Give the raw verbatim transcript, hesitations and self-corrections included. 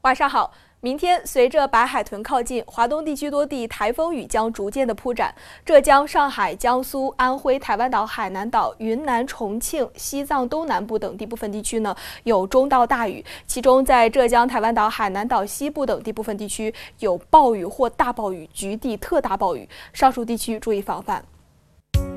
晚上好。明天随着白海豚靠近，华东地区多地台风雨将逐渐的铺展。浙江、上海、江苏、安徽、台湾岛、海南岛、云南、重庆、西藏东南部等地部分地区呢有中到大雨，其中在浙江、台湾岛、海南岛西部等地部分地区有暴雨或大暴雨，局地特大暴雨，上述地区注意防范。